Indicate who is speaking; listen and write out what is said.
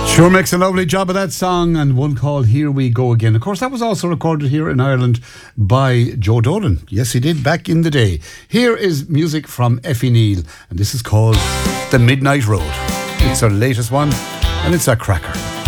Speaker 1: Sure makes a lovely job of that song, and one called Here We Go Again. Of course, that was also recorded here in Ireland by Joe Dolan. Yes, he did, back in the day. Here is music from Effie Neal, and this is called The Midnight Road. It's her latest one, and it's a cracker.